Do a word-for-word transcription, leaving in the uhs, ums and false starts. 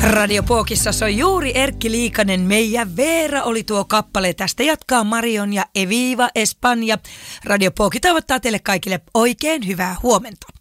Radio Pookissa soi juuri Erkki Liikanen. Meidän Veera oli tuo kappale. Tästä jatkaa Marion ja Eviva Espanja. Radio Pooki toivottaa teille kaikille oikein hyvää huomenta.